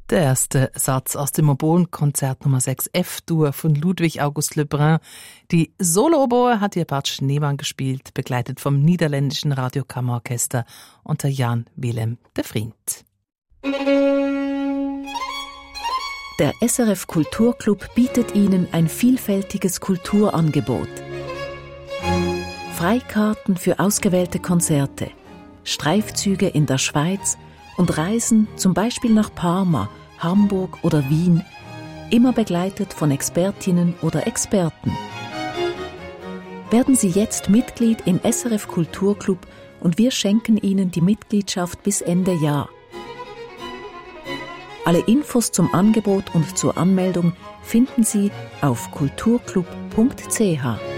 Der erste Satz aus dem Oboen-Konzert Nummer 6 F-Dur von Ludwig August Le Brun. Die Solo-Oboe hat ihr Bart Schneemann gespielt, begleitet vom niederländischen Radiokammerorchester unter Jan Willem de Vriend. Der SRF Kulturclub bietet Ihnen ein vielfältiges Kulturangebot. Freikarten für ausgewählte Konzerte, Streifzüge in der Schweiz und Reisen zum Beispiel nach Parma, Hamburg oder Wien, immer begleitet von Expertinnen oder Experten. Werden Sie jetzt Mitglied im SRF Kulturclub und wir schenken Ihnen die Mitgliedschaft bis Ende Jahr. Alle Infos zum Angebot und zur Anmeldung finden Sie auf kulturclub.ch.